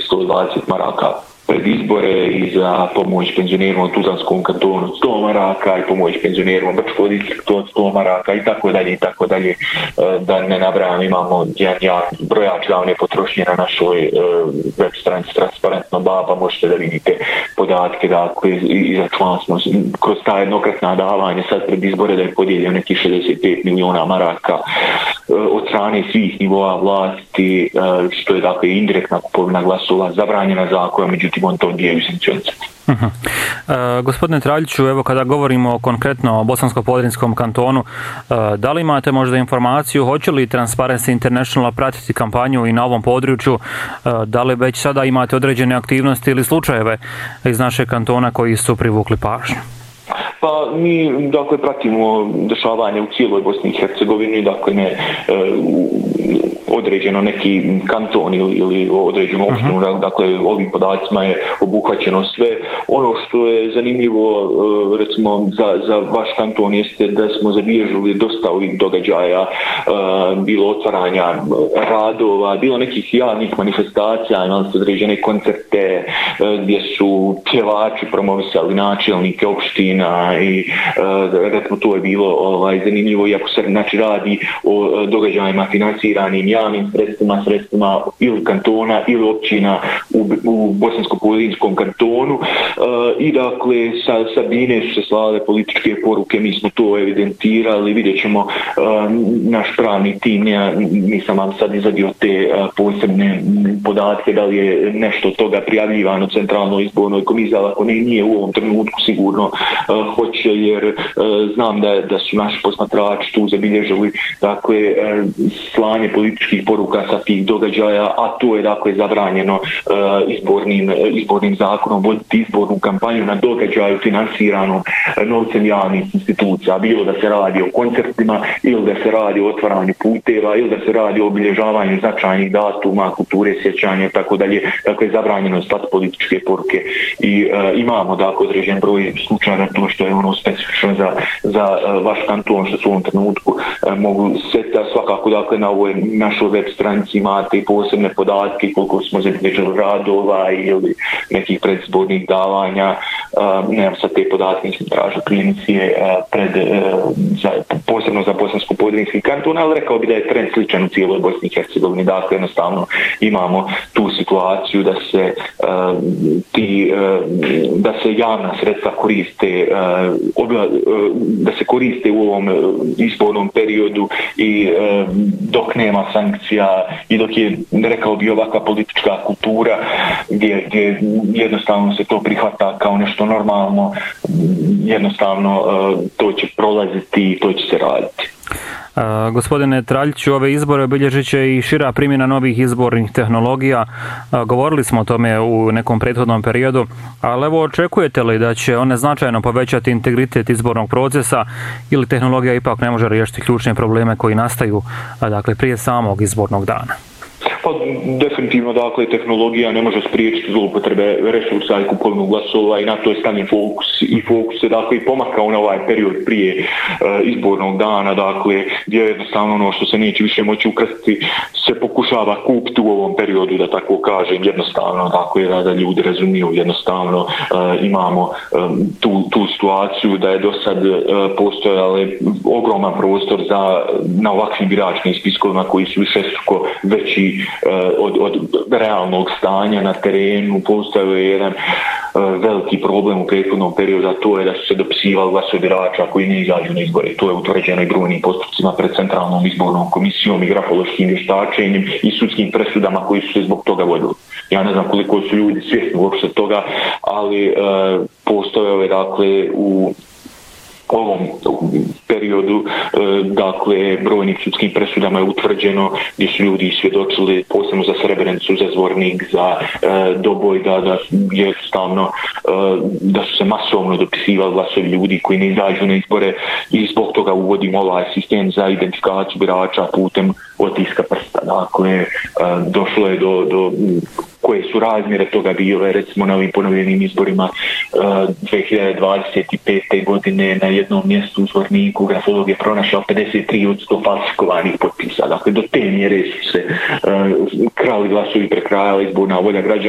120 maraka pred izbore i za pomoć penzionerima u Tuzanskom kantonu 100 maraka i pomoć penzionerima u Brčkom distriktu 100 maraka i tako dalje. Da ne nabrajam, imamo jedan brojač javne potrošnje na našoj web stranici Transparentno Baba, možete da vidite podatke, dakle, izračunali smo kroz ta jednokratna davanja sad pred izbore da je podijelio neki 65 miliona maraka od strane svih nivoa vlasti, što je dakle indirektna kupovina glasova, zabranjena zakonom, međutim on to odbijaju sankcionisati. Gospodine Traljiću, evo kada govorimo konkretno o Bosansko-Podrinjskom kantonu, da li imate možda informaciju, hoće li Transparency International pratiti kampanju i na ovom području, da li već sada imate određene aktivnosti ili slučajeve iz našeg kantona koji su privukli pažnju? Pa mi, dakle, pratimo dešavanje u cijeloj Bosni i Hercegovini, dakle, ne određeno neki kanton ili određenu opštinu, dakle, ovim podacima je obuhvaćeno sve. Ono što je zanimljivo, recimo, za vaš kanton jeste da smo zabilježili dosta ovih događaja, bilo otvaranja radova, bilo nekih javnih manifestacija, imali ste određene koncerte gdje su pjevači promovisali načelnike opština i recimo to je bilo zanimljivo, iako se znači radi o događajima financiranim javnim sredstvima ili kantona ili općina u Bosansko-Podrinjskom kantonu i dakle sa bine su se slale političke poruke, mi smo to evidentirali, vidjet ćemo naš pravni tim, nisam vam sad izvadio te posebne podatke, da li je nešto od toga prijavljivano Centralnoj izbornoj komisiji, ali ako nije u ovom trenutku sigurno hoće, jer znam da su naši posmatrači tu zabilježili dakle slanje političkih poruka sa tih događaja, a to je dakle zabranjeno izbornim zakonom voditi izbornu kampanju na događaju finansiranom novcem javnih institucija, bilo da se radi o koncertima ili da se radi o otvaranju puteva ili da se radi o obilježavanju značajnih datuma, kulture, sjećanja i tako dalje. Dakle, zabranjeno je slati političke poruke i imamo dakle određen broj slučaja, to što je ono specifično za vaš kanton, što su u ovom trenutku mogu setiti, svakako dakle na ovoj našoj web stranici imate i posebne podatke koliko smo zabilježili radova ili nekih predizbornih davanja, nemam sad te podatke, nisam tražio klinicije posebno za Bosansko-Podrinjski kanton, ali rekao bi da je trend sličan u cijeloj Bosni i Hercegovini, dakle jednostavno imamo tu situaciju da se javna sredstva koriste, da se koriste u ovom izbornom periodu i dok nema sankcija i dok je, rekao bi, ovakva politička kultura gdje jednostavno se to prihvata kao nešto normalno, jednostavno to će prolaziti i to će se raditi. Gospodine Traljiću, ove izbore obilježit će i šira primjena novih izbornih tehnologija. Govorili smo o tome u nekom prethodnom periodu, ali evo, očekujete li da će one značajno povećati integritet izbornog procesa ili tehnologija ipak ne može riješiti ključne probleme koji nastaju dakle, prije samog izbornog dana? Pa definitivno, dakle, tehnologija ne može spriječiti zloupotrebe resursa i kupovinu glasova i na to je stavljen fokus se dakle i pomakao na ovaj period prije izbornog dana, dakle, gdje jednostavno ono što se neće više moći ukrasti se pokušava kupiti u ovom periodu, da tako kažem, jednostavno, dakle, da ljudi razumiju, jednostavno imamo tu situaciju da je do sad postojao ogroman prostor na ovakvim biračkim spiskovima koji su višestruko veći od realnog stanja na terenu. Postojao je jedan veliki problem u prethodnom periodu, a to je da su se dopisivali glasovi birača koji ne izađu na izbore. To je utvrđeno i brojnim postupcima pred Centralnom izbornom komisijom i grafološkim vještačenjem i sudskim presudama koji su se zbog toga vodili. Ja ne znam koliko su ljudi svjesni uopšte toga, ali postojao je dakle u ovom periodu, dakle, brojnim sudskim presudama je utvrđeno gdje su ljudi svjedočili, posebno za Srebrenicu, za Zvornik, za Doboj, da su se masovno dopisivali glasovi ljudi koji ne izađu na izbore i zbog toga uvodimo ovaj sistem za identifikaciju birača putem otiska prsta. Dakle, došlo je do koje su razmjere toga bile, recimo na ovim ponovljenim izborima 2025. godine na jednom mjestu u Zvorniku grafolog je pronašao 53% falsifikovanih potpisa. Dakle, do te mjere su se krali glasovi, prekrajala izborna volja građana.